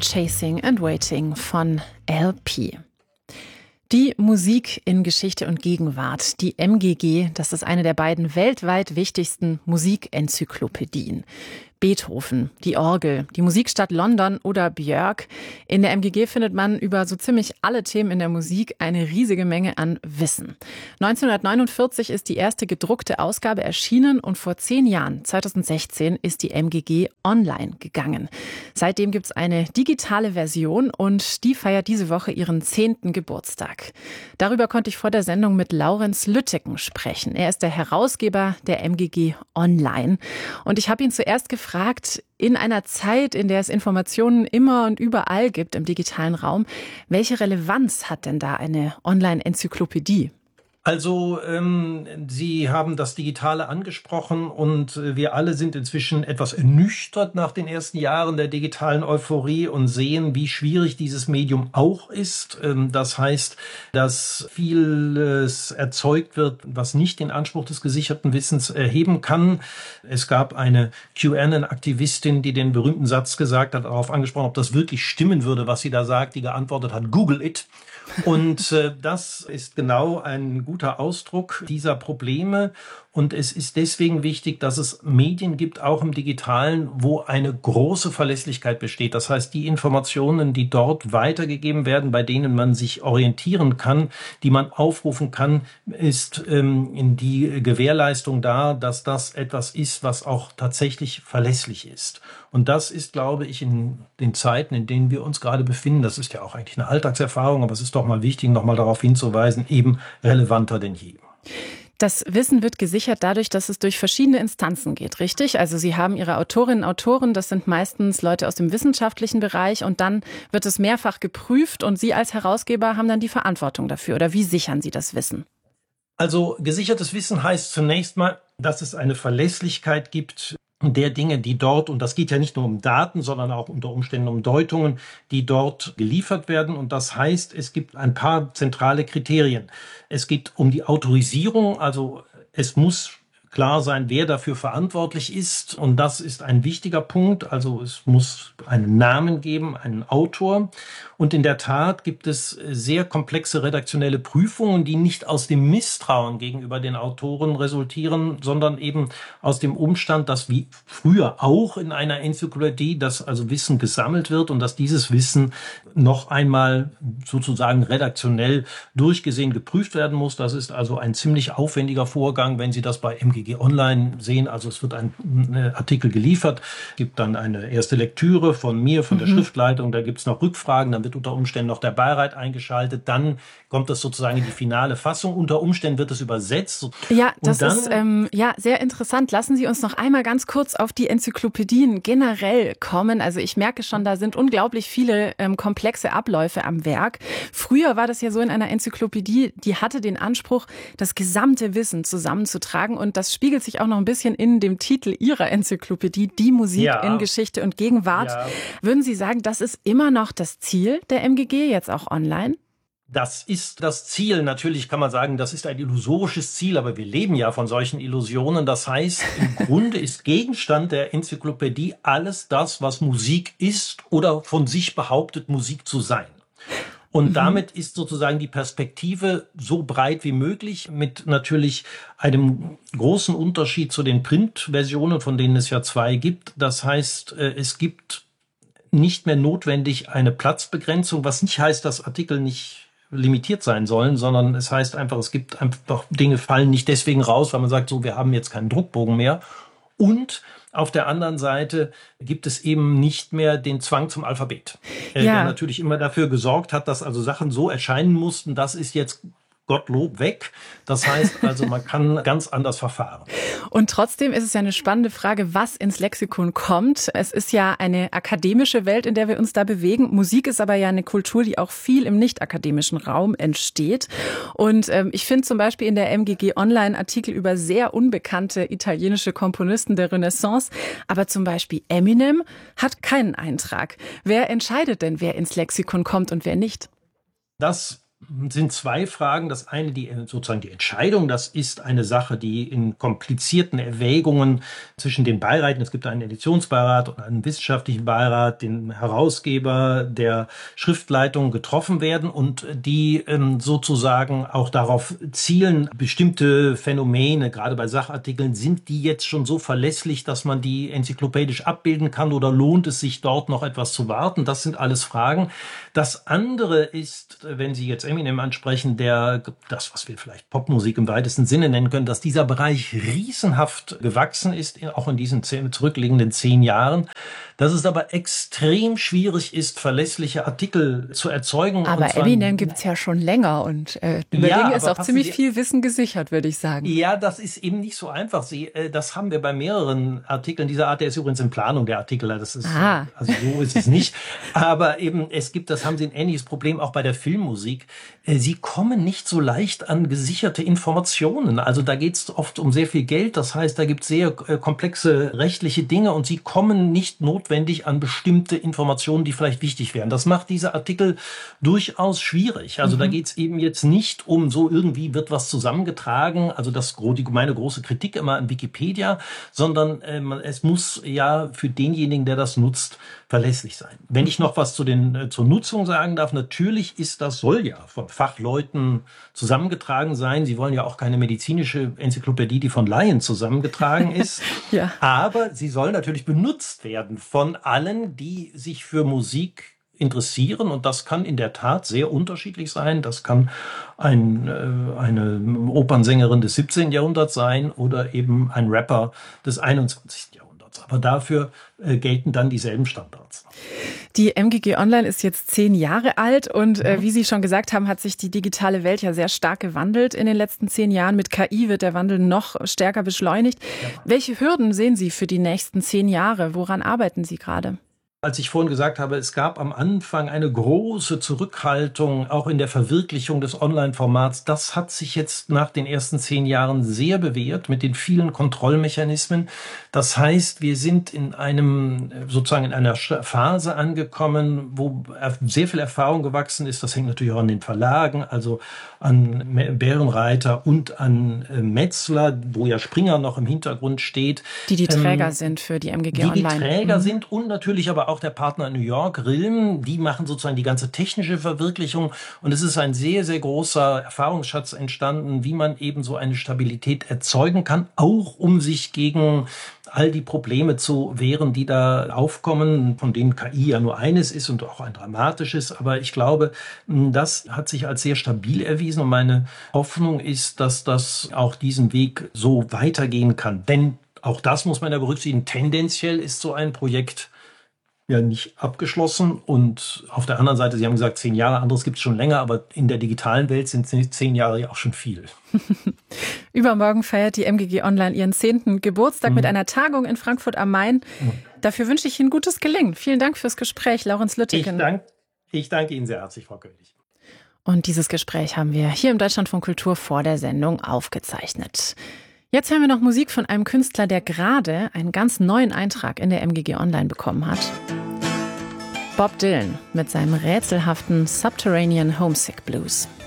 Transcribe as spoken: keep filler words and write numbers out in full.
Chasing and Waiting von L P. Die Musik in Geschichte und Gegenwart, die M G G, das ist eine der beiden weltweit wichtigsten Musikenzyklopädien. Beethoven, die Orgel, die Musikstadt London oder Björk. In der M G G findet man über so ziemlich alle Themen in der Musik eine riesige Menge an Wissen. neunzehnhundertneunundvierzig ist die erste gedruckte Ausgabe erschienen und vor zehn Jahren, zweitausendsechzehn, ist die M G G online gegangen. Seitdem gibt es eine digitale Version und die feiert diese Woche ihren zehnten Geburtstag. Darüber konnte ich vor der Sendung mit Laurenz Lütteken sprechen. Er ist der Herausgeber der M G G Online. Und ich habe ihn zuerst gefragt, Fragt, in einer Zeit, in der es Informationen immer und überall gibt im digitalen Raum, welche Relevanz hat denn da eine Online-Enzyklopädie? Also ähm, Sie haben das Digitale angesprochen und äh, wir alle sind inzwischen etwas ernüchtert nach den ersten Jahren der digitalen Euphorie und sehen, wie schwierig dieses Medium auch ist. Ähm, das heißt, dass vieles erzeugt wird, was nicht den Anspruch des gesicherten Wissens erheben kann. Es gab eine QAnon-Aktivistin, die den berühmten Satz gesagt hat, darauf angesprochen, ob das wirklich stimmen würde, was sie da sagt, die geantwortet hat, Google it. Und äh, das ist genau ein guter Ausdruck dieser Probleme. Und es ist deswegen wichtig, dass es Medien gibt, auch im Digitalen, wo eine große Verlässlichkeit besteht. Das heißt, die Informationen, die dort weitergegeben werden, bei denen man sich orientieren kann, die man aufrufen kann, ist ähm, in die Gewährleistung da, dass das etwas ist, was auch tatsächlich verlässlich ist. Und das ist, glaube ich, in den Zeiten, in denen wir uns gerade befinden, das ist ja auch eigentlich eine Alltagserfahrung, aber es ist doch mal wichtig, noch mal darauf hinzuweisen, eben relevanter denn je. Das Wissen wird gesichert dadurch, dass es durch verschiedene Instanzen geht, richtig? Also Sie haben Ihre Autorinnen und Autoren, das sind meistens Leute aus dem wissenschaftlichen Bereich und dann wird es mehrfach geprüft und Sie als Herausgeber haben dann die Verantwortung dafür. Oder wie sichern Sie das Wissen? Also gesichertes Wissen heißt zunächst mal, dass es eine Verlässlichkeit gibt der Dinge, die dort, und das geht ja nicht nur um Daten, sondern auch unter Umständen um Deutungen, die dort geliefert werden. Und das heißt, es gibt ein paar zentrale Kriterien. Es geht um die Autorisierung, also es muss klar sein, wer dafür verantwortlich ist. Und das ist ein wichtiger Punkt. Also es muss einen Namen geben, einen Autor. Und in der Tat gibt es sehr komplexe redaktionelle Prüfungen, die nicht aus dem Misstrauen gegenüber den Autoren resultieren, sondern eben aus dem Umstand, dass wie früher auch in einer Enzyklopädie, dass also Wissen gesammelt wird und dass dieses Wissen noch einmal sozusagen redaktionell durchgesehen geprüft werden muss. Das ist also ein ziemlich aufwendiger Vorgang, wenn Sie das bei M G G Online sehen. Also es wird ein Artikel geliefert, gibt dann eine erste Lektüre von mir, von der mhm. Schriftleitung, da gibt es noch Rückfragen, dann wird unter Umständen noch der Beirat eingeschaltet, dann kommt es sozusagen in die finale Fassung, unter Umständen wird es übersetzt. Ja, das dann, ist ähm, ja sehr interessant. Lassen Sie uns noch einmal ganz kurz auf die Enzyklopädien generell kommen. Also ich merke schon, da sind unglaublich viele ähm, komplexe Abläufe am Werk. Früher war das ja so in einer Enzyklopädie, die hatte den Anspruch, das gesamte Wissen zusammenzutragen und das spiegelt sich auch noch ein bisschen in dem Titel Ihrer Enzyklopädie, die Musik ja. in Geschichte und Gegenwart. Ja. Würden Sie sagen, das ist immer noch das Ziel der M G G, jetzt auch online? Das ist das Ziel. Natürlich kann man sagen, das ist ein illusorisches Ziel, aber wir leben ja von solchen Illusionen. Das heißt, im Grunde ist Gegenstand der Enzyklopädie alles das, was Musik ist oder von sich behauptet, Musik zu sein. Und mhm. damit ist sozusagen die Perspektive so breit wie möglich, mit natürlich einem großen Unterschied zu den Printversionen, von denen es ja zwei gibt. Das heißt, es gibt nicht mehr notwendig eine Platzbegrenzung, was nicht heißt, dass Artikel nicht limitiert sein sollen, sondern es heißt einfach, es gibt einfach Dinge fallen nicht deswegen raus, weil man sagt, so, wir haben jetzt keinen Druckbogen mehr. Und auf der anderen Seite gibt es eben nicht mehr den Zwang zum Alphabet, ja. der natürlich immer dafür gesorgt hat, dass also Sachen so erscheinen mussten, das ist jetzt Gottlob weg. Das heißt also, man kann ganz anders verfahren. Und trotzdem ist es ja eine spannende Frage, was ins Lexikon kommt. Es ist ja eine akademische Welt, in der wir uns da bewegen. Musik ist aber ja eine Kultur, die auch viel im nicht-akademischen Raum entsteht. Und ähm, ich finde zum Beispiel in der M G G Online Artikel über sehr unbekannte italienische Komponisten der Renaissance. Aber zum Beispiel Eminem hat keinen Eintrag. Wer entscheidet denn, wer ins Lexikon kommt und wer nicht? Das sind zwei Fragen. Das eine, die sozusagen die Entscheidung, das ist eine Sache, die in komplizierten Erwägungen zwischen den Beiräten, es gibt einen Editionsbeirat und einen wissenschaftlichen Beirat, den Herausgeber der Schriftleitung getroffen werden und die ähm, sozusagen auch darauf zielen, bestimmte Phänomene, gerade bei Sachartikeln, sind die jetzt schon so verlässlich, dass man die enzyklopädisch abbilden kann oder lohnt es sich dort noch etwas zu warten? Das sind alles Fragen. Das andere ist, wenn Sie jetzt Eminem ansprechen, der, das, was wir vielleicht Popmusik im weitesten Sinne nennen können, dass dieser Bereich riesenhaft gewachsen ist, auch in diesen zehn, zurückliegenden zehn Jahren, dass es aber extrem schwierig ist, verlässliche Artikel zu erzeugen. Aber Eminem gibt es ja schon länger und äh, über ja, den ist auch ziemlich Sie, viel Wissen gesichert, würde ich sagen. Ja, das ist eben nicht so einfach. Sie, äh, das haben wir bei mehreren Artikeln dieser Art. Der ist übrigens in Planung, der Artikel. Das ist, ah. also so ist es nicht. Aber eben, es gibt, das haben Sie ein ähnliches Problem auch bei der Filmmusik. Äh, Sie kommen nicht so leicht an gesicherte Informationen. Also da geht es oft um sehr viel Geld. Das heißt, da gibt es sehr äh, komplexe rechtliche Dinge und Sie kommen nicht notwendig an bestimmte Informationen, die vielleicht wichtig wären. Das macht diese Artikel durchaus schwierig. Also mhm. da geht es eben jetzt nicht um so irgendwie wird was zusammengetragen, also das die meine große Kritik immer an Wikipedia, sondern ähm, es muss ja für denjenigen, der das nutzt, verlässlich sein. Wenn ich noch was zu den äh, zur Nutzung sagen darf, natürlich ist das soll ja von Fachleuten zusammengetragen sein. Sie wollen ja auch keine medizinische Enzyklopädie, die von Laien zusammengetragen ist. ja. Aber sie soll natürlich benutzt werden von allen, die sich für Musik interessieren und das kann in der Tat sehr unterschiedlich sein. Das kann ein, äh, eine Opernsängerin des siebzehnten Jahrhunderts sein oder eben ein Rapper des einundzwanzigsten Jahrhunderts. Aber dafür äh, gelten dann dieselben Standards. Die M G G Online ist jetzt zehn Jahre alt und äh, wie Sie schon gesagt haben, hat sich die digitale Welt ja sehr stark gewandelt in den letzten zehn Jahren. Mit K I wird der Wandel noch stärker beschleunigt. Ja. Welche Hürden sehen Sie für die nächsten zehn Jahre? Woran arbeiten Sie gerade? Als ich vorhin gesagt habe, es gab am Anfang eine große Zurückhaltung, auch in der Verwirklichung des Online-Formats. Das hat sich jetzt nach den ersten zehn Jahren sehr bewährt mit den vielen Kontrollmechanismen. Das heißt, wir sind in einem, sozusagen in einer Phase angekommen, wo sehr viel Erfahrung gewachsen ist. Das hängt natürlich auch an den Verlagen, also an Bärenreiter und an Metzler, wo ja Springer noch im Hintergrund steht. Die die Träger ähm, sind für die M G G Online. Die die Träger mhm. sind und natürlich aber auch auch der Partner in New York, Rilm, die machen sozusagen die ganze technische Verwirklichung und es ist ein sehr, sehr großer Erfahrungsschatz entstanden, wie man eben so eine Stabilität erzeugen kann, auch um sich gegen all die Probleme zu wehren, die da aufkommen, von denen K I ja nur eines ist und auch ein dramatisches. Aber ich glaube, das hat sich als sehr stabil erwiesen und meine Hoffnung ist, dass das auch diesen Weg so weitergehen kann. Denn auch das muss man ja berücksichtigen. Tendenziell ist so ein Projekt ja nicht abgeschlossen und auf der anderen Seite, Sie haben gesagt, zehn Jahre, anderes gibt es schon länger, aber in der digitalen Welt sind zehn Jahre ja auch schon viel. Übermorgen feiert die M G G Online ihren zehnten Geburtstag mhm. mit einer Tagung in Frankfurt am Main. Mhm. Dafür wünsche ich Ihnen gutes Gelingen. Vielen Dank fürs Gespräch, Laurens Lüttgen. Ich, dank, ich danke Ihnen sehr herzlich, Frau König. Und dieses Gespräch haben wir hier im Deutschlandfunk Kultur vor der Sendung aufgezeichnet. Jetzt hören wir noch Musik von einem Künstler, der gerade einen ganz neuen Eintrag in der M G G Online bekommen hat. Bob Dylan mit seinem rätselhaften Subterranean Homesick Blues.